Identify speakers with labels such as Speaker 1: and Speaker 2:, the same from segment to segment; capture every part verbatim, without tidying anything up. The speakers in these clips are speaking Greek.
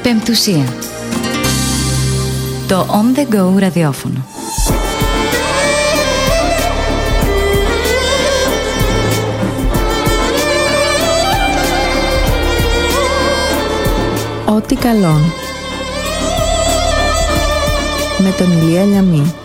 Speaker 1: Πεμπτουσία. Το On The Go ραδιόφωνο.
Speaker 2: Ό,τι καλόν. Με τον Ηλία Λιαμή.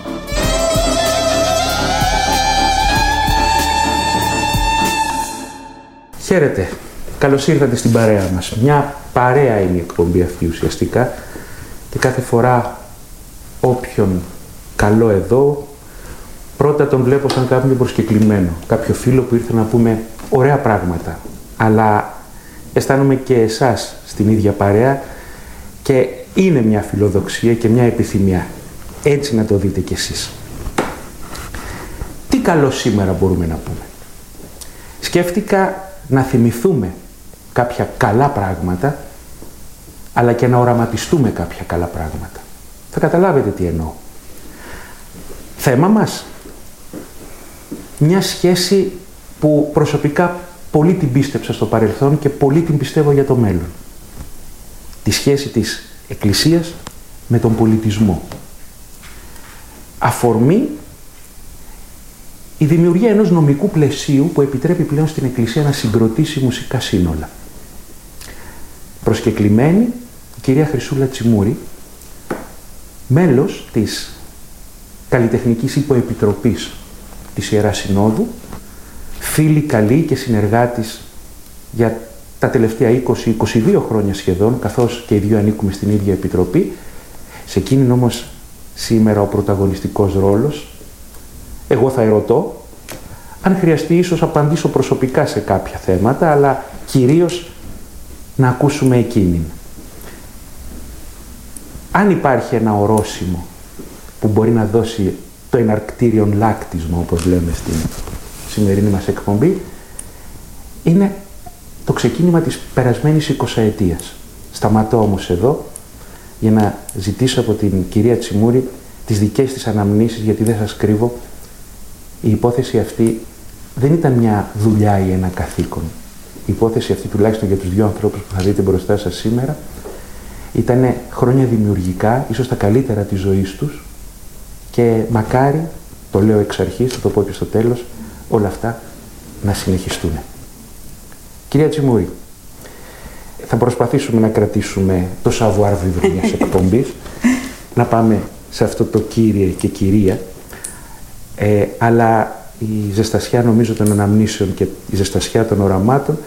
Speaker 3: Χαίρετε. Καλώς ήρθατε στην παρέα μας. Μια παρέα είναι η εκπομπή αυτή ουσιαστικά και κάθε φορά όποιον καλώ εδώ, πρώτα τον βλέπω σαν κάποιον προσκεκλημένο, κάποιο φίλο που ήρθε να πούμε ωραία πράγματα, αλλά αισθάνομαι και εσάς στην ίδια παρέα και είναι μια φιλοδοξία και μια επιθυμία. Έτσι να το δείτε κι εσείς. Τι καλό σήμερα μπορούμε να πούμε. Σκέφτηκα να θυμηθούμε κάποια καλά πράγματα, αλλά και να οραματιστούμε κάποια καλά πράγματα. Θα καταλάβετε τι εννοώ. Θέμα μας. Μια σχέση που προσωπικά πολύ την πίστεψα στο παρελθόν και πολύ την πιστεύω για το μέλλον. Τη σχέση της Εκκλησίας με τον πολιτισμό. Αφορμή η δημιουργία ενός νομικού πλαισίου που επιτρέπει πλέον στην Εκκλησία να συγκροτήσει μουσικά σύνολα. Προσκεκλημένη η κυρία Χρυσούλα Τσιμούρη, μέλος της Καλλιτεχνικής Υποεπιτροπής της Ιεράς Συνόδου, φίλη καλή και συνεργάτης για τα τελευταία είκοσι με είκοσι δύο χρόνια σχεδόν, καθώς και οι δύο ανήκουμε στην ίδια επιτροπή. Σε εκείνην όμως σήμερα ο πρωταγωνιστικός ρόλος. Εγώ θα ερωτώ, αν χρειαστεί ίσως απαντήσω προσωπικά σε κάποια θέματα, αλλά κυρίως να ακούσουμε εκείνην. Αν υπάρχει ένα ορόσημο που μπορεί να δώσει το εναρκτήριον λάκτισμα, όπως λέμε στην σημερινή μας εκπομπή, είναι το ξεκίνημα της περασμένης εικοσαετίας. Σταματώ όμως εδώ για να ζητήσω από την κυρία Τσιμούρη τις δικές της αναμνήσεις, γιατί δεν σας κρύβω, η υπόθεση αυτή δεν ήταν μια δουλειά ή ένα καθήκον. Η υπόθεση αυτή, τουλάχιστον για τους δύο ανθρώπους που θα δείτε μπροστά σας σήμερα, ήταν χρόνια δημιουργικά, ίσως τα καλύτερα της ζωής τους και μακάρι, το λέω εξ αρχής, θα το πω και στο τέλος, όλα αυτά να συνεχιστούν. Κυρία Τσιμούρη, θα προσπαθήσουμε να κρατήσουμε το savoir vivre μιας εκπομπής, να πάμε σε αυτό το κύριε και κυρία, ε, αλλά η ζεστασιά νομίζω των αναμνήσεων και η ζεστασιά των οραμάτων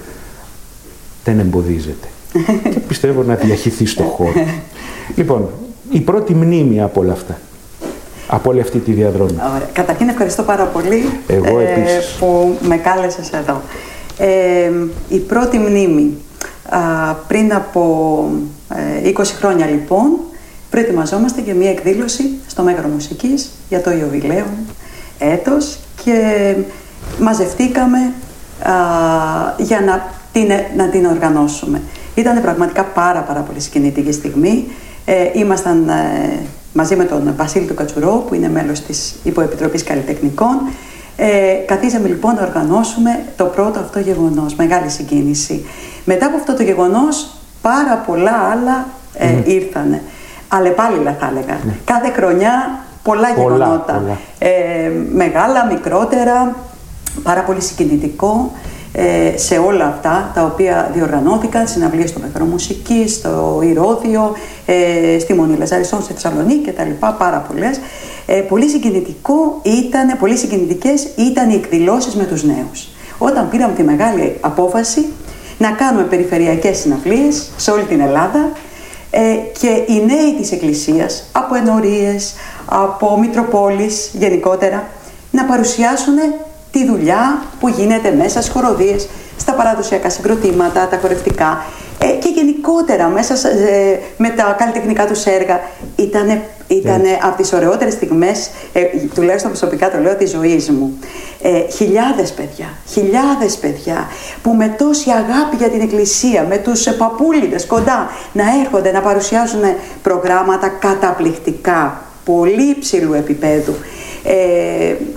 Speaker 3: δεν εμποδίζεται. Και πιστεύω να διαχυθεί στο χώρο. Λοιπόν, η πρώτη μνήμη από όλα αυτά, από όλη αυτή τη διαδρομή.
Speaker 4: Ωραία. Καταρχήν ευχαριστώ πάρα πολύ
Speaker 3: Εγώ
Speaker 4: ε, που με κάλεσες εδώ. Ε, η πρώτη μνήμη, α, πριν από ε, είκοσι χρόνια λοιπόν, προετοιμαζόμαστε για μια εκδήλωση στο Μέγαρο Μουσικής για το Ιωβιλέο έτος και μαζευτήκαμε α, για να την, να την οργανώσουμε. Ήταν πραγματικά πάρα πάρα πολύ συγκινητική στιγμή. Ε, ήμασταν ε, μαζί με τον Βασίλη του Κατσουρό, που είναι μέλος της Υποεπιτροπής Καλλιτεχνικών. Ε, καθίσαμε λοιπόν να οργανώσουμε το πρώτο αυτό γεγονός, μεγάλη συγκίνηση. Μετά από αυτό το γεγονός, πάρα πολλά άλλα ε, mm. ήρθανε. Αλλεπάλληλα θα έλεγα. Mm. Κάθε χρονιά πολλά, πολλά γεγονότα. Πολλά. Ε, μεγάλα, μικρότερα, πάρα πολύ συγκινητικό. Ε, σε όλα αυτά τα οποία διοργανώθηκαν, συναυλίες στο Μέγαρο Μουσικής, στο Ηρώδειο, ε, στη Μονή Λαζαριστών, στη Θεσσαλονίκη κτλ. Πάρα πολλές. Ε, πολύ συγκινητικό ήταν, πολύ συγκινητικές ήταν οι εκδηλώσεις με τους νέους. Όταν πήραμε τη μεγάλη απόφαση να κάνουμε περιφερειακές συναυλίες σε όλη την Ελλάδα, ε, και οι νέοι της Εκκλησίας, από ενορίες, από Μητροπόλεις γενικότερα, να παρουσιάσουν τη δουλειά που γίνεται μέσα στις χοροδίες, στα παραδοσιακά συγκροτήματα, τα χορευτικά ε, και γενικότερα μέσα ε, με τα καλλιτεχνικά τους έργα. Ήτανε, ήτανε yeah. από τις ωραιότερες στιγμές, ε, τουλάχιστον προσωπικά το λέω, της ζωής μου. Ε, χιλιάδες παιδιά, χιλιάδες παιδιά που με τόση αγάπη για την Εκκλησία, με τους ε, παππούλιδες κοντά, να έρχονται να παρουσιάζουν προγράμματα καταπληκτικά, πολύ υψηλού επίπεδου. Ε,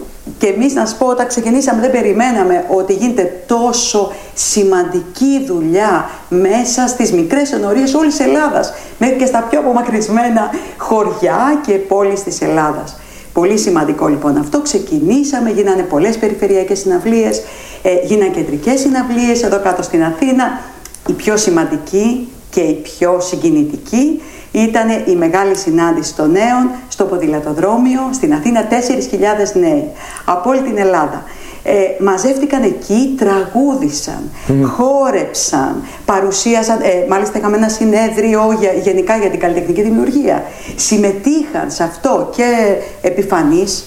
Speaker 4: Και εμείς, να σας πω, όταν ξεκινήσαμε δεν περιμέναμε ότι γίνεται τόσο σημαντική δουλειά μέσα στις μικρές ενορίες όλης της Ελλάδας, μέχρι και στα πιο απομακρυσμένα χωριά και πόλεις της Ελλάδας. Πολύ σημαντικό λοιπόν αυτό. Ξεκινήσαμε, γίνανε πολλές περιφερειακές συναυλίες, ε, γίνανε κεντρικές συναυλίες εδώ κάτω στην Αθήνα. Η πιο σημαντική και η πιο συγκινητική ήταν η μεγάλη συνάντηση των νέων στο ποδηλατοδρόμιο στην Αθήνα, τέσσερις χιλιάδες νέοι από όλη την Ελλάδα. Ε, μαζεύτηκαν εκεί, τραγούδησαν, mm. χόρεψαν, παρουσίασαν, ε, μάλιστα είχαμε ένα συνέδριο για, γενικά για την καλλιτεχνική δημιουργία. Συμμετείχαν σε αυτό και επιφανείς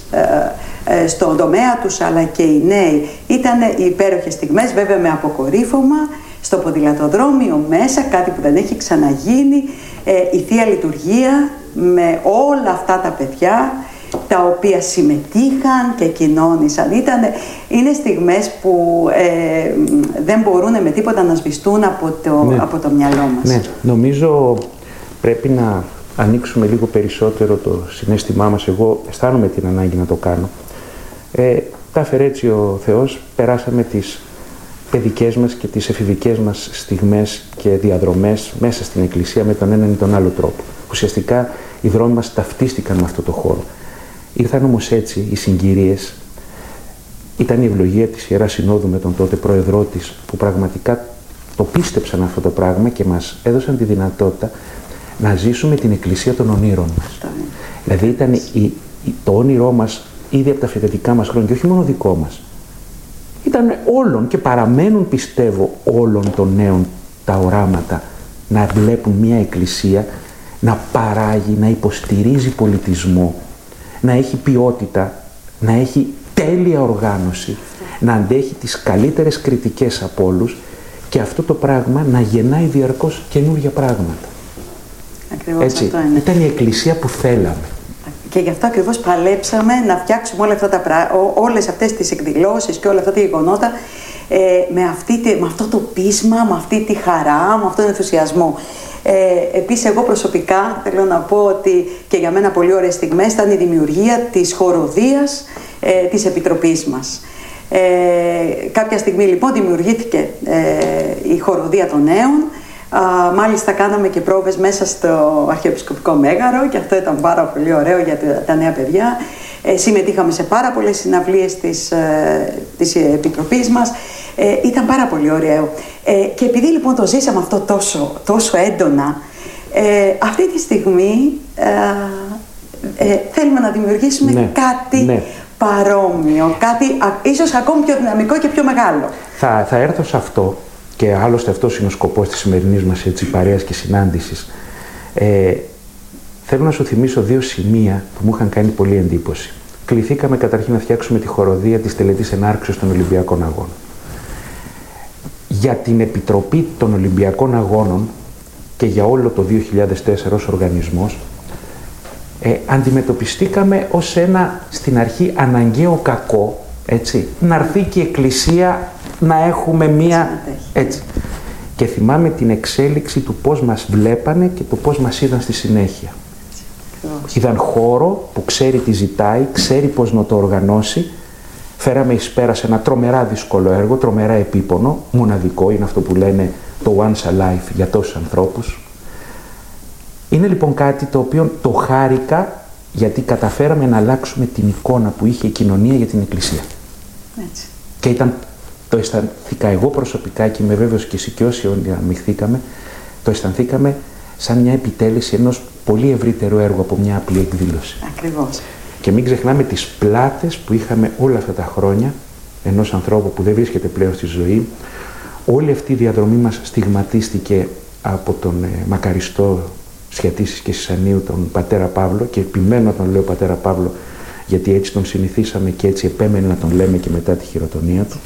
Speaker 4: ε, ε, στον τομέα τους, αλλά και οι νέοι. Ήταν υπέροχες στιγμές, βέβαια με αποκορύφωμα, στο ποδηλατοδρόμιο μέσα, κάτι που δεν έχει ξαναγίνει, ε, η Θεία Λειτουργία με όλα αυτά τα παιδιά τα οποία συμμετείχαν και κοινώνησαν. Ήτανε, είναι στιγμές που ε, δεν μπορούν με τίποτα να σβηστούν από το, ναι. από το μυαλό μας.
Speaker 3: Ναι, νομίζω πρέπει να ανοίξουμε λίγο περισσότερο το συναίσθημά μας. Εγώ αισθάνομαι την ανάγκη να το κάνω. Ε, τα έφερε έτσι ο Θεός, περάσαμε τις παιδικές μας και τις εφηβικές μας στιγμές και διαδρομές μέσα στην Εκκλησία με τον έναν ή τον άλλο τρόπο. Ουσιαστικά οι δρόμοι μας ταυτίστηκαν με αυτό το χώρο. Ήρθαν όμως έτσι οι συγκυρίες, ήταν η ευλογία της Ιεράς Συνόδου με τον τότε πρόεδρό της, που πραγματικά το πίστεψαν αυτό το πράγμα και μας έδωσαν τη δυνατότητα να ζήσουμε την Εκκλησία των ονείρων μας. Δηλαδή ήταν η, η, το όνειρό μας ήδη από τα φοιτητικά μας χρόνια και όχι μόνο δικό μας. Ήταν όλων και παραμένουν, πιστεύω, όλων των νέων τα οράματα να βλέπουν μια Εκκλησία να παράγει, να υποστηρίζει πολιτισμό, να έχει ποιότητα, να έχει τέλεια οργάνωση, να αντέχει τις καλύτερες κριτικές από όλους και αυτό το πράγμα να γεννάει διαρκώς καινούργια πράγματα.
Speaker 4: Ακριβώς
Speaker 3: έτσι,
Speaker 4: αυτό είναι.
Speaker 3: Ήταν η Εκκλησία που θέλαμε.
Speaker 4: Και γι' αυτό ακριβώς παλέψαμε να φτιάξουμε όλα αυτά τα πρά... όλες αυτές τις εκδηλώσεις και όλα αυτά τα γεγονότα ε, με, αυτή, με αυτό το πείσμα, με αυτή τη χαρά, με αυτόν τον ενθουσιασμό. Ε, επίσης, εγώ προσωπικά θέλω να πω ότι και για μένα πολύ ωραίες στιγμές ήταν η δημιουργία της χοροδίας ε, της Επιτροπής μας. Ε, κάποια στιγμή λοιπόν δημιουργήθηκε ε, η χοροδία των νέων. Α, μάλιστα κάναμε και πρόβες μέσα στο Αρχιεπισκοπικό Μέγαρο και αυτό ήταν πάρα πολύ ωραίο για τα, τα νέα παιδιά. Ε, συμμετείχαμε σε πάρα πολλές συναυλίες της, ε, της Επιτροπής μας. Ε, ήταν πάρα πολύ ωραίο. Ε, και επειδή λοιπόν το ζήσαμε αυτό τόσο, τόσο έντονα, ε, αυτή τη στιγμή ε, ε, θέλουμε να δημιουργήσουμε ναι, κάτι ναι. παρόμοιο, κάτι α, ίσως ακόμη πιο δυναμικό και πιο μεγάλο. Θα,
Speaker 3: θα έρθω σε αυτό. Και άλλωστε αυτός είναι ο σκοπός της σημερινής μας έτσι, παρέας και συνάντησης. Ε, θέλω να σου θυμίσω δύο σημεία που μου είχαν κάνει πολύ εντύπωση. Κληθήκαμε καταρχήν να φτιάξουμε τη χοροδία της τελετής ενάρξεως των Ολυμπιακών Αγώνων. Για την Επιτροπή των Ολυμπιακών Αγώνων και για όλο το δύο χιλιάδες τέσσερα ως οργανισμός, ε, αντιμετωπιστήκαμε ως ένα στην αρχή αναγκαίο κακό, έτσι, να έρθει και η Εκκλησία να έχουμε μία έτσι. Και θυμάμαι την εξέλιξη του πώς μας βλέπανε και το πώς μας είδαν στη συνέχεια. Είδαν χώρο που ξέρει τι ζητάει, ξέρει πώς να το οργανώσει. Φέραμε εις πέρα σε ένα τρομερά δύσκολο έργο, τρομερά επίπονο, μοναδικό, είναι αυτό που λένε το once a life για τόσους ανθρώπους. Είναι λοιπόν κάτι το οποίο το χάρηκα γιατί καταφέραμε να αλλάξουμε την εικόνα που είχε η κοινωνία για την Εκκλησία. Έτσι. Και ήταν, το αισθανθήκα εγώ προσωπικά και είμαι βέβαιος και εσύ και όσοι όλοι αμειχθήκαμε, το αισθανθήκαμε σαν μια επιτέλεση ενός πολύ ευρύτερου έργου από μια απλή εκδήλωση.
Speaker 4: Ακριβώς.
Speaker 3: Και μην ξεχνάμε τις πλάτες που είχαμε όλα αυτά τα χρόνια ενός ανθρώπου που δεν βρίσκεται πλέον στη ζωή. Όλη αυτή η διαδρομή μας στιγματίστηκε από τον ε, μακαριστό Σιατήσης και Σισανίου, τον πατέρα Παύλο, και επιμένω να τον λέω πατέρα Παύλο γιατί έτσι τον συνηθίσαμε και έτσι επέμενε να τον λέμε και μετά τη χειροτονία του,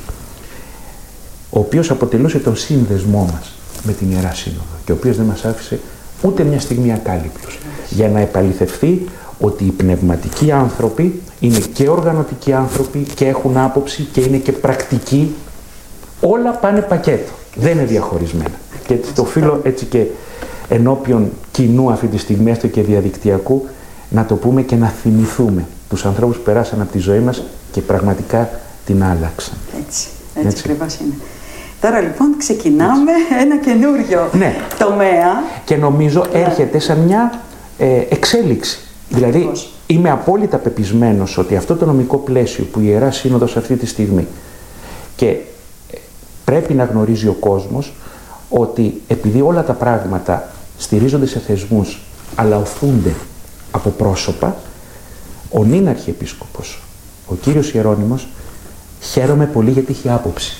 Speaker 3: ο οποίος αποτελούσε τον σύνδεσμό μας με την Ιερά Σύνοδο και ο οποίος δεν μας άφησε ούτε μια στιγμή ακάλυπτους για να επαληθευθεί ότι οι πνευματικοί άνθρωποι είναι και οργανωτικοί άνθρωποι και έχουν άποψη και είναι και πρακτικοί. Όλα πάνε πακέτο, δεν είναι διαχωρισμένα. Και έτσι το οφείλω έτσι και ενώπιον κοινού αυτή τη στιγμή, έστω και διαδικτυακού, να το πούμε και να θυμηθούμε τους ανθρώπους που περάσαν από τη ζωή μας και πραγματικά την άλλαξαν.
Speaker 4: Έτσι, έτσι, έτσι. Ακριβώς είναι. Τώρα λοιπόν ξεκινάμε έτσι. Ένα καινούριο ναι. τομέα.
Speaker 3: Και νομίζω ναι. έρχεται σαν μια ε, εξέλιξη. Δηλαδή Ακριβώς. είμαι απόλυτα πεπισμένος ότι αυτό το νομικό πλαίσιο που η Ιερά Σύνοδος αυτή τη στιγμή και πρέπει να γνωρίζει ο κόσμος ότι επειδή όλα τα πράγματα στηρίζονται σε θεσμούς αλλά οθούνται από πρόσωπα, ο νυν Αρχιεπίσκοπος, ο κύριος Ιερώνυμος, χαίρομαι πολύ γιατί έχει άποψη.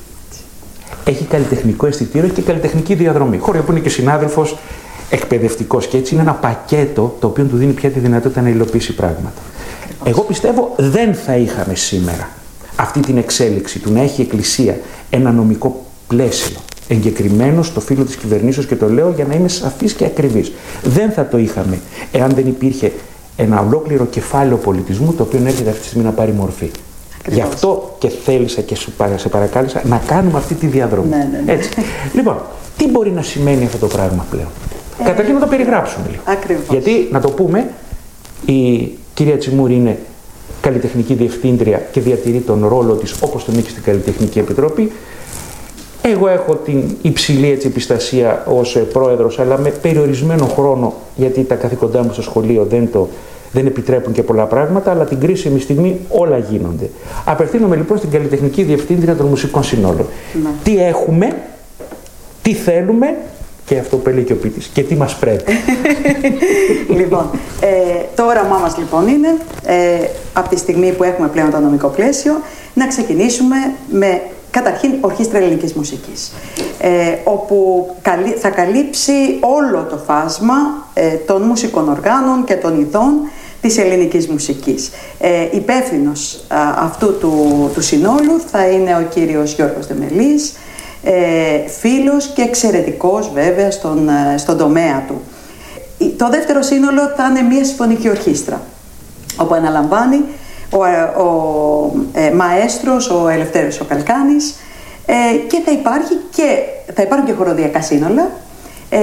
Speaker 3: Έχει καλλιτεχνικό αισθητήριο και καλλιτεχνική διαδρομή. Χωρίς που είναι και συνάδελφος εκπαιδευτικός και έτσι είναι ένα πακέτο το οποίο του δίνει πια τη δυνατότητα να υλοποιήσει πράγματα. Εγώ πιστεύω δεν θα είχαμε σήμερα αυτή την εξέλιξη του να έχει η Εκκλησία ένα νομικό πλαίσιο εγκεκριμένο στο φύλλο της κυβερνήσεως και το λέω για να είμαι σαφής και ακριβής. Δεν θα το είχαμε εάν δεν υπήρχε ένα ολόκληρο κεφάλαιο πολιτισμού το οποίο έρχεται αυτή τη στιγμή να πάρει μορφή. Ακριβώς. Γι' αυτό και θέλησα και σε παρακάλεσα να κάνουμε αυτή τη διαδρομή. Ναι, ναι, ναι. Έτσι. Λοιπόν, τι μπορεί να σημαίνει αυτό το πράγμα πλέον. Ε, Καταρχήν να το περιγράψουμε λίγο.
Speaker 4: Ακριβώς.
Speaker 3: Γιατί, να το πούμε, η κυρία Τσιμούρη είναι καλλιτεχνική διευθύντρια και διατηρεί τον ρόλο της όπως τον είχε στην Καλλιτεχνική Επιτροπή. Εγώ έχω την υψηλή έτσι, επιστασία ως πρόεδρος, αλλά με περιορισμένο χρόνο, γιατί τα καθήκοντά μου στο σχολείο δεν, το, δεν επιτρέπουν και πολλά πράγματα, αλλά την κρίσιμη στιγμή όλα γίνονται. Απευθύνομαι λοιπόν στην Καλλιτεχνική Διευθύντρια των Μουσικών Συνόλων. Ναι. Τι έχουμε, τι θέλουμε και αυτό που έλεγε και ο ποιητής, και τι μας πρέπει.
Speaker 4: Λοιπόν, ε, το όραμά μας λοιπόν είναι, ε, από τη στιγμή που έχουμε πλέον το νομικό πλαίσιο, να ξεκινήσουμε με καταρχήν ορχήστρα ελληνικής μουσικής, ε, όπου θα καλύψει όλο το φάσμα ε, των μουσικών οργάνων και των ειδών της ελληνικής μουσικής. Ε, υπεύθυνος α, αυτού του, του συνόλου θα είναι ο κύριος Γιώργος Δεμελής, ε, φίλος και εξαιρετικός βέβαια στον, στον τομέα του. Το δεύτερο σύνολο θα είναι μια συμφωνική ορχήστρα, όπου αναλαμβάνει ο, ο ε, μαέστρος, ο Ελευθέριος ο Καλκάνης, ε, και θα, υπάρχει και θα υπάρχουν και χοροδιακά σύνολα, ε,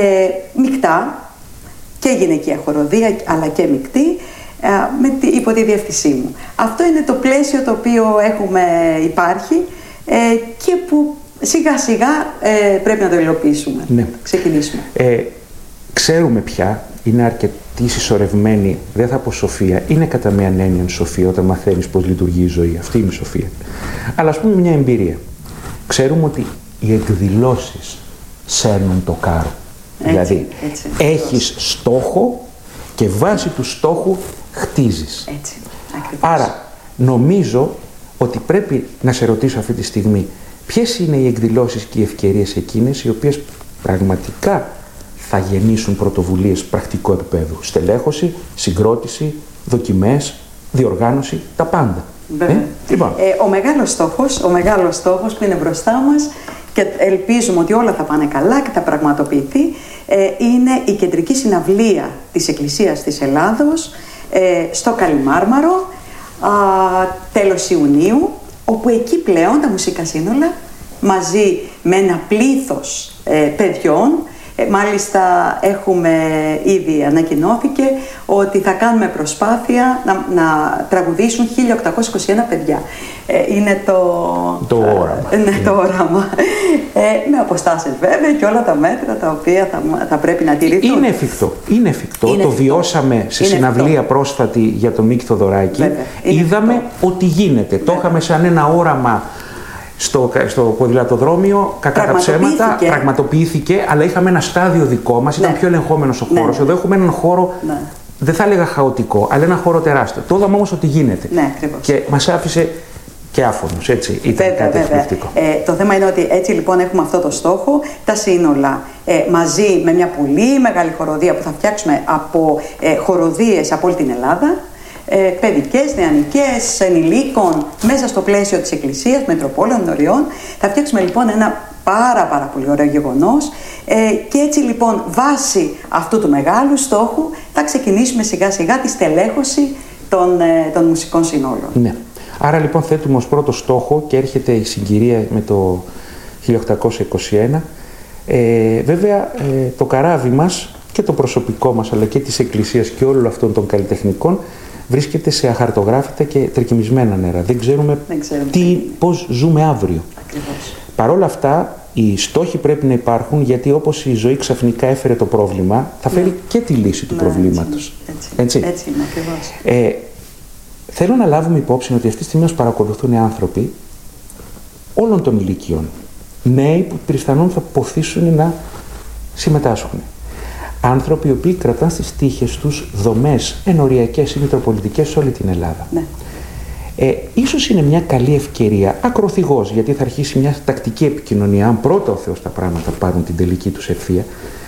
Speaker 4: μεικτά και γυναικεία χοροδία αλλά και μεικτή, ε, με τη, υπό τη διεύθυνσή μου. Αυτό είναι το πλαίσιο το οποίο έχουμε υπάρχει ε, και που σιγά σιγά ε, πρέπει να το υλοποιήσουμε. Ναι. Ξεκινήσουμε.
Speaker 3: Ε, ξέρουμε πια, είναι αρκετή συσσωρευμένη, δεν θα πω σοφία, είναι κατά μία έννοια σοφία όταν μαθαίνεις πώς λειτουργεί η ζωή. Αυτή είναι η σοφία. Αλλά ας πούμε μια εμπειρία. Ξέρουμε ότι οι εκδηλώσεις σέρνουν το κάρο. Έτσι, δηλαδή, έτσι, έχεις στόχο και βάσει του στόχου χτίζεις.
Speaker 4: Έτσι,
Speaker 3: άρα, νομίζω ότι πρέπει να σε ρωτήσω αυτή τη στιγμή ποιες είναι οι εκδηλώσεις και οι ευκαιρίες εκείνες οι οποίες πραγματικά θα γεννήσουν πρωτοβουλίες πρακτικού επίπεδου. Στελέχωση, συγκρότηση, δοκιμές, διοργάνωση, τα πάντα.
Speaker 4: Ε? Λοιπόν. Ε, ο μεγάλος στόχος, ο μεγάλος στόχος που είναι μπροστά μας και ελπίζουμε ότι όλα θα πάνε καλά και θα πραγματοποιηθεί, ε, είναι η κεντρική συναυλία της Εκκλησίας της Ελλάδος ε, στο Καλιμάρμαρο, α, τέλος Ιουνίου, όπου εκεί πλέον τα μουσικά σύνολα μαζί με ένα πλήθος ε, παιδιών, ε, μάλιστα έχουμε ήδη ανακοινώθηκε ότι θα κάνουμε προσπάθεια να, να τραγουδήσουν χίλια οκτακόσια είκοσι ένα παιδιά. Ε, είναι το,
Speaker 3: το όραμα.
Speaker 4: Ε, ναι, το όραμα. Ε, με αποστάσεις βέβαια και όλα τα μέτρα τα οποία θα, θα πρέπει να τηρηθούν.
Speaker 3: Είναι εφικτό. Είναι εφικτό. Είναι το εφικτό. Βιώσαμε σε είναι συναυλία εφικτό. Πρόσφατη για τον Μίκη Θοδωράκη. Είδαμε εφικτό. Ότι γίνεται. Βέβαια. Το είχαμε σαν ένα όραμα στο, στο ποδηλατοδρόμιο, κακά τα ψέματα, πραγματοποιήθηκε, αλλά είχαμε ένα στάδιο δικό μας, ναι. Ήταν πιο ελεγχόμενος ο χώρος. Ναι. Εδώ έχουμε έναν χώρο, ναι. Δεν θα έλεγα χαοτικό, αλλά ένα χώρο τεράστιο. Το είδαμε όμως ότι γίνεται.
Speaker 4: Ναι,
Speaker 3: και μας άφησε και άφωνος, έτσι, ήταν βέβαια, κάτι εκπληκτικό.
Speaker 4: Ε, το θέμα είναι ότι έτσι λοιπόν έχουμε αυτό το στόχο, τα σύνολα ε, μαζί με μια πολύ μεγάλη χοροδία που θα φτιάξουμε από ε, χοροδίες από όλη την Ελλάδα, ε, παιδικές, νεανικές, ενηλίκων, μέσα στο πλαίσιο της Εκκλησίας, Μετροπόλεων, Νοριών. Θα φτιάξουμε λοιπόν ένα πάρα πάρα πολύ ωραίο γεγονός ε, και έτσι λοιπόν βάσει αυτού του μεγάλου στόχου θα ξεκινήσουμε σιγά σιγά τη στελέχωση των, ε, των μουσικών συνόλων.
Speaker 3: Ναι. Άρα λοιπόν θέτουμε ως πρώτο στόχο και έρχεται η συγκυρία με το χίλια οκτακόσια είκοσι ένα. Ε, βέβαια ε, το καράβι μας και το προσωπικό μας αλλά και της Εκκλησίας και όλων αυτών των καλλιτεχνικών βρίσκεται σε αχαρτογράφητα και τρικυμισμένα νερά. Δεν ξέρουμε,
Speaker 4: Δεν ξέρουμε
Speaker 3: τι, πώς ζούμε αύριο.
Speaker 4: Ακριβώς.
Speaker 3: Παρ' όλα αυτά, οι στόχοι πρέπει να υπάρχουν, γιατί όπως η ζωή ξαφνικά έφερε το πρόβλημα, θα φέρει ναι. και τη λύση του ναι, προβλήματος.
Speaker 4: Έτσι,
Speaker 3: έτσι.
Speaker 4: έτσι. έτσι είναι ακριβώς.
Speaker 3: Ε, θέλω να λάβουμε υπόψη ότι αυτή τη στιγμή μας παρακολουθούν άνθρωποι όλων των ηλικιών. Νέοι που πιθανόν θα ποθήσουν να συμμετάσχουν. Άνθρωποι οι οποίοι κρατάνε στις τύχες τους δομές ενοριακές ή μητροπολιτικές σε όλη την Ελλάδα.
Speaker 4: Ναι.
Speaker 3: Ε, ίσως είναι μια καλή ευκαιρία, ακροθυγός, γιατί θα αρχίσει μια τακτική επικοινωνία, αν πρώτα ο Θεός τα πράγματα πάρουν την τελική τους ευθεία.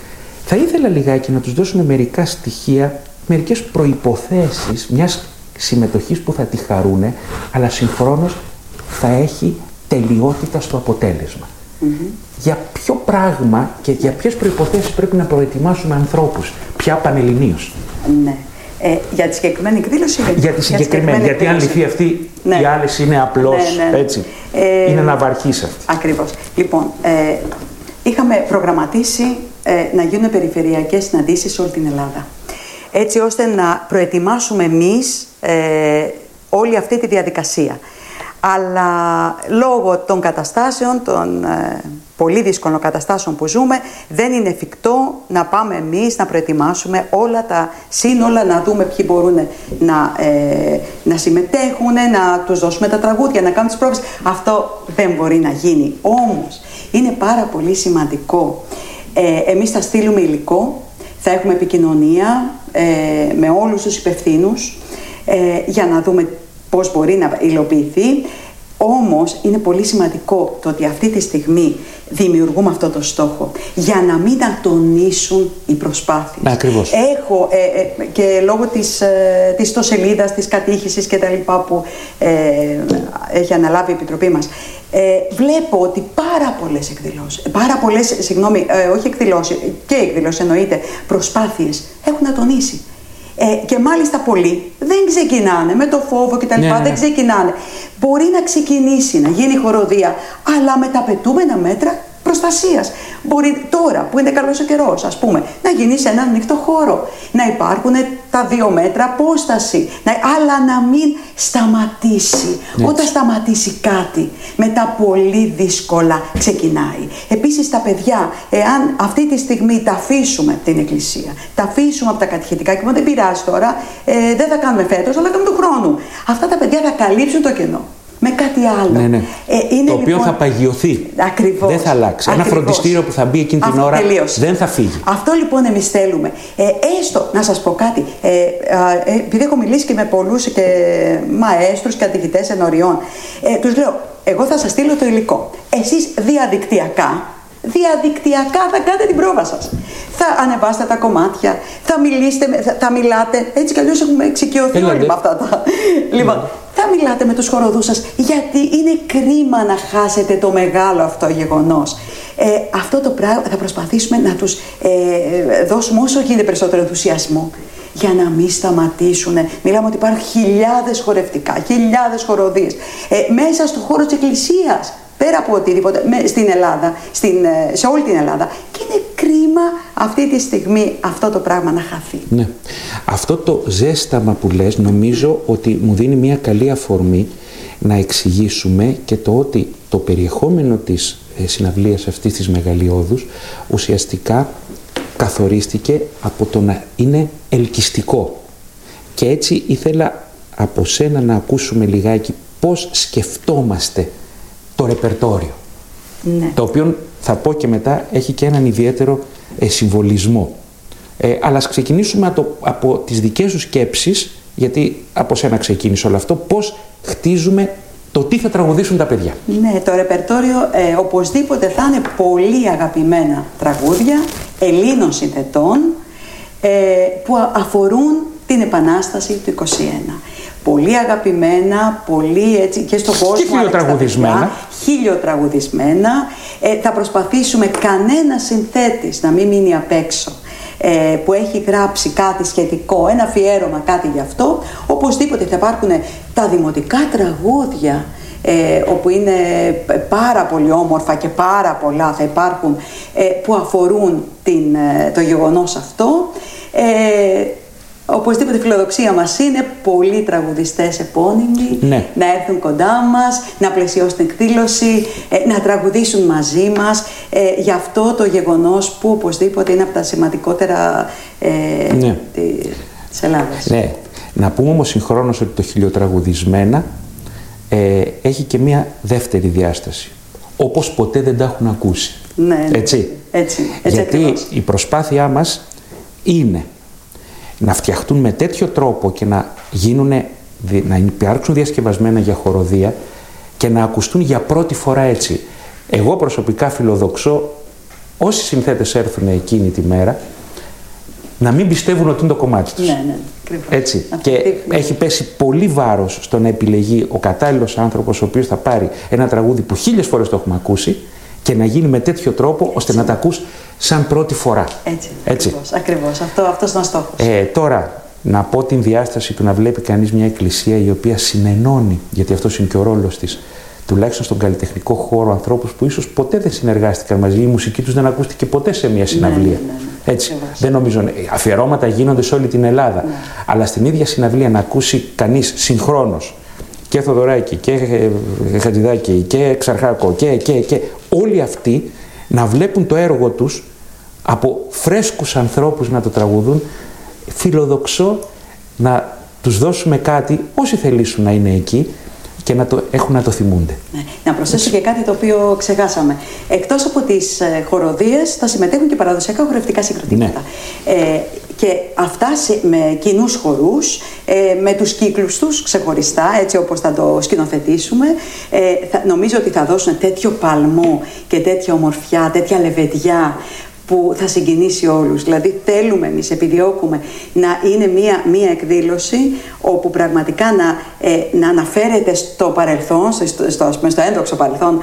Speaker 3: Θα ήθελα λιγάκι να τους δώσουμε μερικά στοιχεία, μερικές προϋποθέσεις μιας συμμετοχής που θα τη χαρούνε, αλλά συγχρόνως θα έχει τελειότητα στο αποτέλεσμα. Mm-hmm. Για ποιο πράγμα και για ποιες προϋποθέσεις πρέπει να προετοιμάσουμε ανθρώπους, πια πανελληνίως.
Speaker 4: Ναι. Ε, για τη συγκεκριμένη εκδήλωση.
Speaker 3: Για τη συγκεκριμένη, για γιατί αν λυθεί αυτή, ναι. οι άλλες είναι απλώς, ναι, ναι, ναι. έτσι, ε, είναι ναυαρχής αυτή.
Speaker 4: Ακριβώς. Λοιπόν, ε, είχαμε προγραμματίσει ε, να γίνουν περιφερειακές συναντήσεις σε όλη την Ελλάδα. Έτσι ώστε να προετοιμάσουμε εμείς ε, όλη αυτή τη διαδικασία. Αλλά λόγω των καταστάσεων, των ε, πολύ δύσκολων καταστάσεων που ζούμε, δεν είναι εφικτό να πάμε εμείς να προετοιμάσουμε όλα τα σύνολα, να δούμε ποιοι μπορούν να, ε, να συμμετέχουν, να τους δώσουμε τα τραγούδια, να κάνουν τις πρόβες. Αυτό δεν μπορεί να γίνει. Όμως, είναι πάρα πολύ σημαντικό. Ε, εμείς θα στείλουμε υλικό, θα έχουμε επικοινωνία ε, με όλους τους υπευθύνους ε, για να δούμε πώς μπορεί να υλοποιηθεί. Όμως είναι πολύ σημαντικό το ότι αυτή τη στιγμή δημιουργούμε αυτό το στόχο για να μην ατονίσουν οι προσπάθειες.
Speaker 3: Ναι, ακριβώς.
Speaker 4: Έχω ε, ε, και λόγω της, ε, της ιστοσελίδας, της κατήχησης και τα λοιπά που ε, έχει αναλάβει η Επιτροπή μας, ε, βλέπω ότι πάρα πολλές εκδηλώσεις, πάρα πολλές, συγγνώμη, ε, όχι εκδηλώσεις, και εκδηλώσεις εννοείται, προσπάθειες έχουν ατονίσει. Ε, και μάλιστα πολλοί δεν ξεκινάνε με το φόβο κτλ. Ναι, ναι, ναι. Δεν ξεκινάνε. Μπορεί να ξεκινήσει, να γίνει χοροδία, αλλά με τα απαιτούμενα μέτρα προστασίας. Μπορεί τώρα που είναι καλός ο καιρός, ας πούμε, να γίνει σε έναν ανοιχτό χώρο, να υπάρχουν τα δύο μέτρα απόσταση, να, αλλά να μην σταματήσει. Ναι. Όταν σταματήσει κάτι, μετά πολύ δύσκολα ξεκινάει. Επίσης τα παιδιά, εάν αυτή τη στιγμή τα αφήσουμε από την εκκλησία, τα αφήσουμε από τα κατηχητικά, και μόνο δεν πειράζει τώρα, ε, δεν θα κάνουμε φέτος, αλλά κάνουμε του χρόνου. Αυτά τα παιδιά θα καλύψουν το κενό. Με κάτι άλλο. Ναι, ναι. Ε, είναι,
Speaker 3: το οποίο λοιπόν, θα παγιωθεί.
Speaker 4: Ακριβώς.
Speaker 3: Δεν θα αλλάξει. Ακριβώς. Ένα φροντιστήριο που θα μπει εκείνη την
Speaker 4: Αυτό
Speaker 3: ώρα
Speaker 4: τελείωσε.
Speaker 3: Δεν θα φύγει.
Speaker 4: Αυτό λοιπόν εμείς θέλουμε. Ε, έστω, να σας πω κάτι, ε, ε, επειδή έχω μιλήσει και με πολλούς και μαέστρους, καθηγητές ενωριών, ε, τους λέω, εγώ θα σας στείλω το υλικό. Εσείς διαδικτυακά, διαδικτυακά θα κάνετε την πρόβα σας. Θα ανεβάσετε τα κομμάτια, θα, μιλήσετε, θα, θα μιλάτε, έτσι κι αλλιώς έχουμε εξοικειωθεί όλοι με αυτά τα... Λοιπόν, θα μιλάτε με τους χοροδούς σας, γιατί είναι κρίμα να χάσετε το μεγάλο αυτό γεγονός. Ε, αυτό το πράγμα θα προσπαθήσουμε να τους ε, δώσουμε όσο γίνεται περισσότερο ενθουσιασμό, για να μην σταματήσουν. Μιλάμε ότι υπάρχουν χιλιάδες χορευτικά, χιλιάδες χοροδίες ε, μέσα στο χώρο της εκκλησίας, πέρα από οτιδήποτε, στην Ελλάδα, στην, σε όλη την Ελλάδα. Και είναι κρίμα αυτή τη στιγμή αυτό το πράγμα να χαθεί. Ναι.
Speaker 3: Αυτό το ζέσταμα που λες, νομίζω ότι μου δίνει μια καλή αφορμή να εξηγήσουμε και το ότι το περιεχόμενο της συναυλίας αυτής της μεγαλειώδους ουσιαστικά καθορίστηκε από το να είναι ελκυστικό. Και έτσι ήθελα από σένα να ακούσουμε λιγάκι πώς σκεφτόμαστε το ρεπερτόριο, ναι. Το οποίο θα πω και μετά έχει και έναν ιδιαίτερο ε, συμβολισμό. Ε, αλλά ας ξεκινήσουμε από, από τις δικές σου σκέψεις, γιατί από σένα ξεκίνησε όλο αυτό, πώς χτίζουμε το τι θα τραγουδήσουν τα παιδιά.
Speaker 4: Ναι, το ρεπερτόριο ε, οπωσδήποτε θα είναι πολύ αγαπημένα τραγούδια Ελλήνων συνθετών ε, που αφορούν την Επανάσταση του είκοσι ένα. Πολύ αγαπημένα, πολύ έτσι και στον κόσμο.
Speaker 3: Και χιλιοτραγουδισμένα.
Speaker 4: Χιλιοτραγουδισμένα. Ε, θα προσπαθήσουμε κανένα συνθέτης να μην μείνει απ' έξω. Ε, που έχει γράψει κάτι σχετικό, ένα αφιέρωμα, κάτι γι' αυτό. Οπωσδήποτε θα υπάρχουν τα δημοτικά τραγούδια, ε, όπου είναι πάρα πολύ όμορφα και πάρα πολλά θα υπάρχουν, ε, που αφορούν την, το γεγονός αυτό. Ε, οπωσδήποτε η φιλοδοξία μας είναι πολλοί τραγουδιστές επώνυμοι
Speaker 3: ναι.
Speaker 4: να έρθουν κοντά μας, να πλαισιώσουν την εκδήλωση, να τραγουδήσουν μαζί μας ε, για αυτό το γεγονός που οπωσδήποτε είναι από τα σημαντικότερα ε,
Speaker 3: ναι.
Speaker 4: της Ελλάδας.
Speaker 3: Ναι. Να πούμε όμως συγχρόνως ότι το χιλιοτραγουδισμένα ε, έχει και μία δεύτερη διάσταση. Όπως ποτέ δεν τα έχουν ακούσει.
Speaker 4: Ναι,
Speaker 3: έτσι.
Speaker 4: έτσι, έτσι
Speaker 3: Γιατί
Speaker 4: ακριβώς.
Speaker 3: η προσπάθειά μας είναι να φτιαχτούν με τέτοιο τρόπο και να, γίνουν, να υπάρξουν διασκευασμένα για χοροδία και να ακουστούν για πρώτη φορά έτσι. Εγώ προσωπικά φιλοδοξώ όσοι συνθέτες έρθουν εκείνη τη μέρα να μην πιστεύουν ότι είναι το κομμάτι τους.
Speaker 4: Ναι, ναι, ακριβώς.
Speaker 3: Έτσι.
Speaker 4: Αυτή
Speaker 3: και
Speaker 4: τη...
Speaker 3: έχει πέσει πολύ βάρος στο να επιλεγεί ο κατάλληλος άνθρωπος ο οποίος θα πάρει ένα τραγούδι που χίλιες φορές το έχουμε ακούσει και να γίνει με τέτοιο τρόπο ώστε
Speaker 4: έτσι.
Speaker 3: Να τα ακούς σαν πρώτη φορά.
Speaker 4: Έτσι,
Speaker 3: έτσι.
Speaker 4: ακριβώς, ακριβώς. Αυτό, αυτός είναι ο στόχος.
Speaker 3: Ε, τώρα, να πω την διάσταση του να βλέπει κανείς μια εκκλησία η οποία συνενώνει, γιατί αυτός είναι και ο ρόλος της, τουλάχιστον στον καλλιτεχνικό χώρο, ανθρώπους που ίσως ποτέ δεν συνεργάστηκαν μαζί, η μουσική τους δεν ακούστηκε ποτέ σε μια συναυλία.
Speaker 4: Ναι, ναι, ναι.
Speaker 3: Έτσι. Δεν νομίζω. Αφιερώματα γίνονται σε όλη την Ελλάδα.
Speaker 4: Ναι.
Speaker 3: Αλλά στην ίδια συναυλία να ακούσει κανείς συγχρόνως και Θοδωράκη και Χατζηδάκη και Ξαρχάκο και, και, και όλοι αυτοί να βλέπουν το έργο τους από φρέσκους ανθρώπους να το τραγουδούν, φιλοδοξώ να τους δώσουμε κάτι όσοι θελήσουν να είναι εκεί και να το έχουν να το θυμούνται. Ναι.
Speaker 4: Να προσθέσω και κάτι το οποίο ξεχάσαμε. Εκτός από τις ε, χοροδίες θα συμμετέχουν και παραδοσιακά χορευτικά συγκροτήματα. Ναι. Ε, και αυτά σε, με κοινούς χορούς, ε, με τους κύκλους τους ξεχωριστά, έτσι όπως θα το σκηνοθετήσουμε. Ε, θα, νομίζω ότι θα δώσουν τέτοιο παλμό και τέτοια ομορφιά, τέτοια λεβεδιά που θα συγκινήσει όλους. Δηλαδή θέλουμε εμείς, επιδιώκουμε να είναι μία, μία εκδήλωση όπου πραγματικά να, ε, να αναφέρεται στο παρελθόν, στο, στο, στο ένδοξο παρελθόν,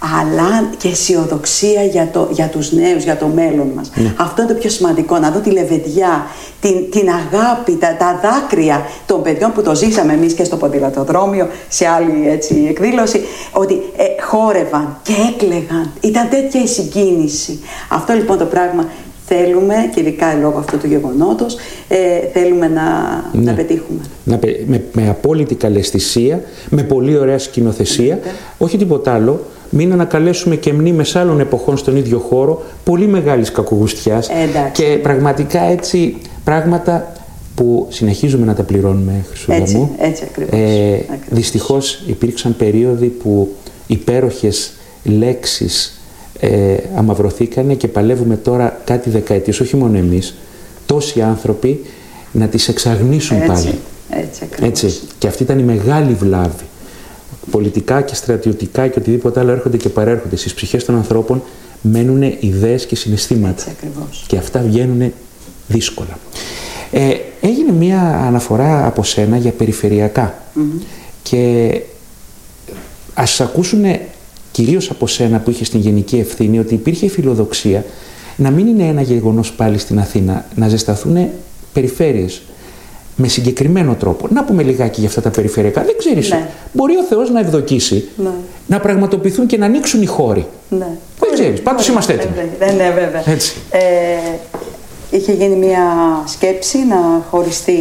Speaker 4: αλλά και αισιοδοξία για, το, για τους νέους, για το μέλλον μας. Ναι. Αυτό είναι το πιο σημαντικό, να δω τη λεβεδιά, την, την αγάπη, τα, τα δάκρυα των παιδιών που το ζήσαμε εμείς και στο ποδηλατοδρόμιο, σε άλλη έτσι, εκδήλωση, ότι ε, χόρευαν και έκλαιγαν. Ήταν τέτοια η συγκίνηση. Αυτό λοιπόν το πράγμα θέλουμε, και ειδικά λόγω αυτού του γεγονότος, ε, θέλουμε να, ναι. να πετύχουμε.
Speaker 3: Να, με, με απόλυτη καλαισθησία, με πολύ ωραία σκηνοθεσία, yeah. όχι τίποτα άλλο. Μην ανακαλέσουμε και μνήμες άλλων εποχών στον ίδιο χώρο, πολύ μεγάλης κακογουστιάς
Speaker 4: ε,
Speaker 3: και πραγματικά έτσι πράγματα που συνεχίζουμε να τα πληρώνουμε, Χρυσούλα μου.
Speaker 4: Έτσι, ακριβώς.
Speaker 3: Ε,
Speaker 4: ακριβώς.
Speaker 3: Δυστυχώς υπήρξαν περίοδοι που υπέροχες λέξεις ε, αμαυρωθήκανε και παλεύουμε τώρα κάτι δεκαετίες, όχι μόνο εμείς, τόσοι άνθρωποι να τις εξαγνίσουν
Speaker 4: έτσι,
Speaker 3: πάλι.
Speaker 4: Έτσι, ακριβώς.
Speaker 3: Έτσι. Και αυτή ήταν η μεγάλη βλάβη. Πολιτικά και στρατιωτικά και οτιδήποτε άλλο έρχονται και παρέρχονται. Στις ψυχές των ανθρώπων μένουν ιδέες και συναισθήματα.
Speaker 4: Έτσι, ακριβώς.
Speaker 3: Και αυτά βγαίνουν δύσκολα. Ε, έγινε μία αναφορά από σένα για περιφερειακά. Mm-hmm. Και ας ακούσουν κυρίως από σένα που είχε την γενική ευθύνη ότι υπήρχε η φιλοδοξία να μην είναι ένα γεγονός πάλι στην Αθήνα, να ζεσταθούν περιφέρειες με συγκεκριμένο τρόπο. Να πούμε λιγάκι για αυτά τα περιφερειακά. Δεν ξέρεις, ναι. μπορεί ο Θεός να ευδοκίσει, ναι. να πραγματοποιηθούν και να ανοίξουν οι χώροι. Ναι. Δεν ξέρεις, πάντως είμαστε έτοιμοι.
Speaker 4: Ναι, ναι, βέβαια.
Speaker 3: Έτσι.
Speaker 4: Ε, είχε γίνει μια σκέψη να χωριστεί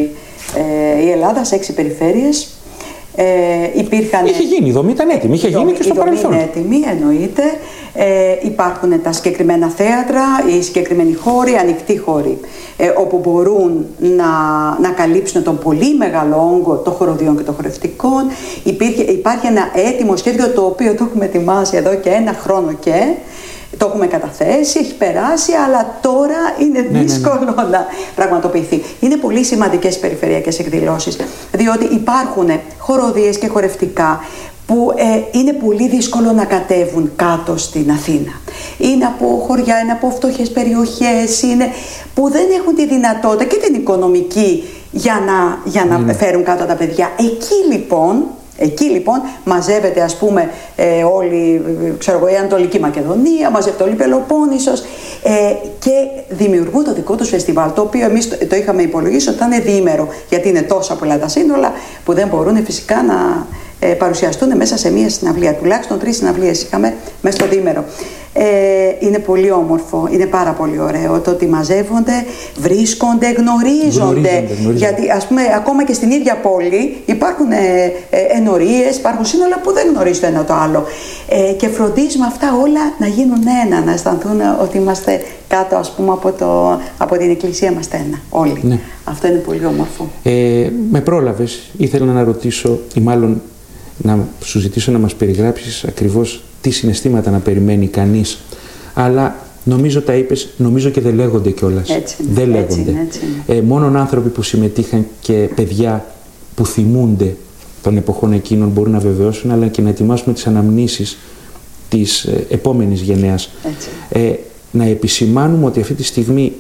Speaker 4: ε, η Ελλάδα σε έξι περιφέρειες. Ε, υπήρχαν...
Speaker 3: Είχε γίνει, η δομή ήταν έτοιμη, είχε γίνει και στο παρελθόν.
Speaker 4: Η δομή είναι έτοιμη, εννοείται. Ε, υπάρχουν τα συγκεκριμένα θέατρα, οι συγκεκριμένοι χώροι, ανοιχτοί χώροι, ε, όπου μπορούν να, να καλύψουν τον πολύ μεγάλο όγκο των χοροδιών και των χορευτικών. Υπήρχε, υπάρχει ένα έτοιμο σχέδιο το οποίο το έχουμε ετοιμάσει εδώ και ένα χρόνο και το έχουμε καταθέσει, έχει περάσει, αλλά τώρα είναι ναι, δύσκολο ναι, ναι. να πραγματοποιηθεί. Είναι πολύ σημαντικές περιφερειακές εκδηλώσεις, διότι υπάρχουν χοροδίες και χορευτικά που ε, είναι πολύ δύσκολο να κατέβουν κάτω στην Αθήνα. Είναι από χωριά, είναι από φτωχές περιοχές, είναι που δεν έχουν τη δυνατότητα και την οικονομική για να, για να mm. φέρουν κάτω τα παιδιά. Εκεί λοιπόν... Εκεί λοιπόν μαζεύεται ας πούμε ε, όλη ξέρω εγώ, η Ανατολική Μακεδονία, μαζεύεται όλη η Πελοπόννησος ε, και δημιουργούν το δικό τους φεστιβάλ, το οποίο εμείς το, το είχαμε υπολογίσει ότι θα είναι διήμερο, γιατί είναι τόσα πολλά τα σύνολα που δεν μπορούν φυσικά να ε, παρουσιαστούν μέσα σε μία συναυλία. Τουλάχιστον τρεις συναυλίες είχαμε μέσα στο διήμερο. Ε, είναι πολύ όμορφο, είναι πάρα πολύ ωραίο το ότι μαζεύονται, βρίσκονται, γνωρίζονται.
Speaker 3: γνωρίζονται, γνωρίζονται.
Speaker 4: Γιατί ας πούμε ακόμα και στην ίδια πόλη υπάρχουν ε, ε, ενορίες, υπάρχουν σύνολα που δεν γνωρίζουν το ένα το άλλο. Ε, και φροντίζουμε αυτά όλα να γίνουν ένα, να αισθανθούν ότι είμαστε κάτω ας πούμε από, το, από την εκκλησία είμαστε ένα όλοι.
Speaker 3: Ναι.
Speaker 4: Αυτό είναι πολύ όμορφο.
Speaker 3: Ε, με πρόλαβες, ήθελα να ρωτήσω ή μάλλον να σου ζητήσω να μας περιγράψεις ακριβώς τι συναισθήματα να περιμένει κανείς, αλλά νομίζω τα είπες, νομίζω και δεν λέγονται κιόλας.
Speaker 4: Έτσι είναι,
Speaker 3: δεν
Speaker 4: έτσι
Speaker 3: λέγονται.
Speaker 4: είναι, έτσι είναι.
Speaker 3: Ε, μόνον άνθρωποι που συμμετείχαν και παιδιά που θυμούνται των εποχών εκείνων μπορούν να βεβαιώσουν, αλλά και να ετοιμάσουμε τις αναμνήσεις της ε, επόμενης γενναίας. Ε, να επισημάνουμε ότι αυτή τη στιγμή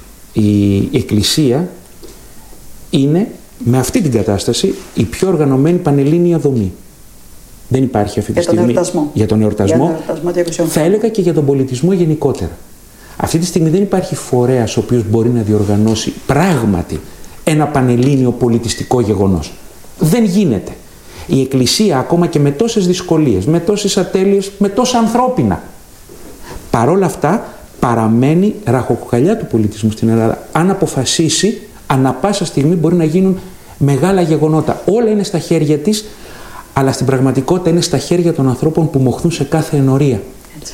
Speaker 3: η Εκκλησία είναι με αυτή την κατάσταση η πιο οργανωμένη πανελλήνια δομή. Δεν υπάρχει αυτή τη
Speaker 4: για τον
Speaker 3: στιγμή
Speaker 4: εορτασμό.
Speaker 3: για τον εορτασμό,
Speaker 4: για τον εορτασμό
Speaker 3: θα έλεγα και για τον πολιτισμό γενικότερα. Αυτή τη στιγμή δεν υπάρχει φορέας ο οποίος μπορεί να διοργανώσει πράγματι ένα πανελλήνιο πολιτιστικό γεγονός. Δεν γίνεται. Η Εκκλησία ακόμα και με τόσες δυσκολίες, με τόσες ατέλειες, με τόσα ανθρώπινα, παρόλα αυτά παραμένει ραχοκοκαλιά του πολιτισμού στην Ελλάδα. Αν αποφασίσει, ανά πάσα στιγμή μπορεί να γίνουν μεγάλα γεγονότα. Όλα είναι στα χέρια της, αλλά στην πραγματικότητα είναι στα χέρια των ανθρώπων που μοχθούν σε κάθε ενορία. Έτσι.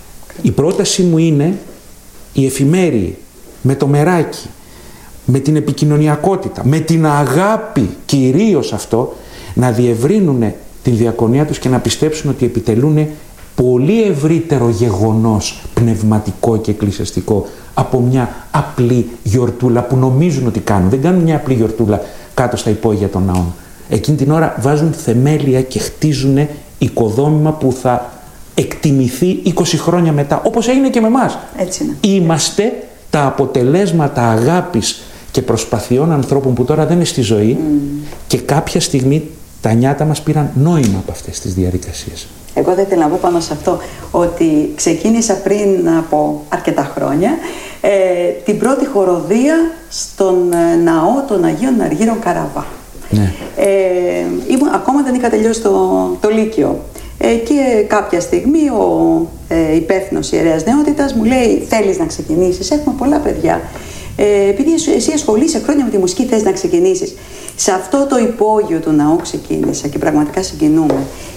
Speaker 3: Η πρόταση μου είναι οι εφημέριοι, με το μεράκι, με την επικοινωνιακότητα, με την αγάπη κυρίως αυτό, να διευρύνουν την διακονία τους και να πιστέψουν ότι επιτελούν πολύ ευρύτερο γεγονός πνευματικό και εκκλησιαστικό από μια απλή γιορτούλα που νομίζουν ότι κάνουν. Δεν κάνουν μια απλή γιορτούλα κάτω στα υπόγεια των ναών. Εκείνη την ώρα βάζουν θεμέλια και χτίζουν οικοδόμημα που θα εκτιμηθεί είκοσι χρόνια μετά, όπως έγινε και με εμάς.
Speaker 4: Έτσι είναι.
Speaker 3: Είμαστε τα αποτελέσματα αγάπης και προσπαθειών ανθρώπων που τώρα δεν είναι στη ζωή mm. και κάποια στιγμή τα νιάτα μας πήραν νόημα από αυτές τις διαδικασίες.
Speaker 4: Εγώ δεν ήθελα να πω πάνω σε αυτό ότι ξεκίνησα πριν από αρκετά χρόνια ε, την πρώτη χοροδία στον ναό των Αγίων Αργύρων Καραβά.
Speaker 3: Ναι.
Speaker 4: Ε, ήμουν, ακόμα δεν είχα τελειώσει το, το Λύκειο ε, και κάποια στιγμή ο ε, υπεύθυνος ιερέας νεότητας μου λέει θέλεις να ξεκινήσεις, έχουμε πολλά παιδιά. Ε, επειδή εσύ ασχολείσαι χρόνια με τη μουσική, θες να ξεκινήσεις. Σε αυτό το υπόγειο του ναού ξεκίνησα και πραγματικά συγκινούμε.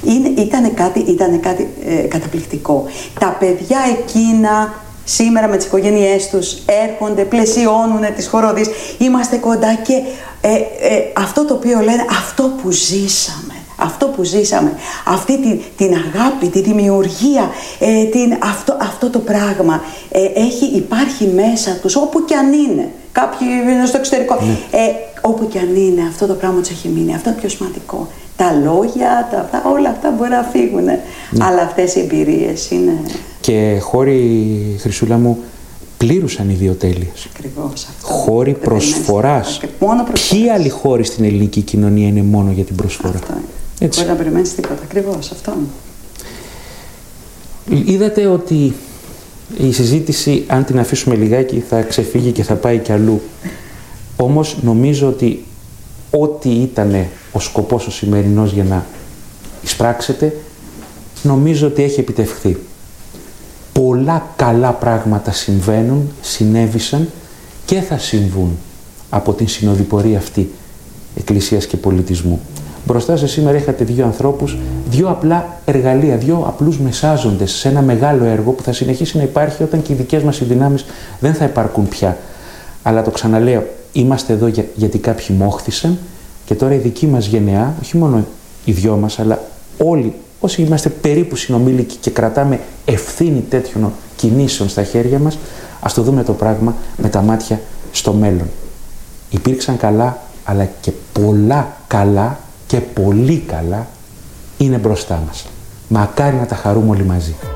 Speaker 4: Ήταν κάτι, ήτανε κάτι ε, καταπληκτικό. Τα παιδιά εκείνα σήμερα με τις οικογένειές τους έρχονται, πλαισιώνουν τις χοροδίες. Είμαστε κοντά και ε, ε, αυτό το οποίο λένε, αυτό που ζήσαμε. Αυτό που ζήσαμε, αυτή την, την αγάπη, τη δημιουργία, ε, την, αυτό, αυτό το πράγμα ε, έχει, υπάρχει μέσα τους όπου και αν είναι. Κάποιοι είναι στο εξωτερικό. Ναι. Ε, όπου και αν είναι, αυτό το πράγμα τους έχει μείνει. Αυτό είναι πιο σημαντικό. Τα λόγια, τα, τα, όλα αυτά μπορεί να φύγουν. Ναι. Αλλά αυτές οι εμπειρίες είναι... Και
Speaker 3: χώροι, Χρυσούλα μου, πλήρουσαν ιδιοτέλειες.
Speaker 4: Ακριβώς αυτό.
Speaker 3: Χώροι προσφοράς.
Speaker 4: Μόνο προσφοράς.
Speaker 3: Ποιοι άλλοι χώροι στην ελληνική κοινωνία είναι μόνο για την προσφορά.
Speaker 4: Αυτό είναι. Μπορεί να περιμένεις τίποτα. Ακριβώς αυτό είναι.
Speaker 3: Είδατε ότι η συζήτηση, αν την αφήσουμε λιγάκι, θα ξεφύγει και θα πάει κι αλλού. Όμως νομίζω ότι ό,τι ήταν ο σκοπός ο σημερινός για να εισπράξετε, νομίζω ότι έχει επιτευχθεί. Πολλά καλά πράγματα συμβαίνουν, συνέβησαν και θα συμβούν από την συνοδοιπορία αυτή εκκλησίας και πολιτισμού. Μπροστά σας σήμερα είχατε δύο ανθρώπους, δύο απλά εργαλεία, δύο απλούς μεσάζοντες σε ένα μεγάλο έργο που θα συνεχίσει να υπάρχει όταν και οι δικές μας οι δυνάμεις δεν θα υπαρκούν πια. Αλλά το ξαναλέω, είμαστε εδώ για, γιατί κάποιοι μόχθησαν και τώρα η δική μας γενεά, όχι μόνο οι δυο μας, αλλά όλοι όσοι είμαστε περίπου συνομήλικοι και κρατάμε ευθύνη τέτοιων κινήσεων στα χέρια μας, ας το δούμε το πράγμα με τα μάτια στο μέλλον. Υπήρξαν καλά, αλλά και πολλά καλά και πολύ καλά είναι μπροστά μας. Μακάρι να τα χαρούμε όλοι μαζί.